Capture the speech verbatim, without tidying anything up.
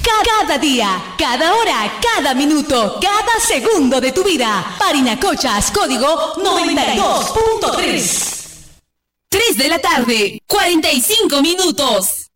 Cada día, cada hora, cada minuto, cada segundo de tu vida. Parinacochas, código noventa y dos punto tres. tres de la tarde, cuarenta y cinco minutos.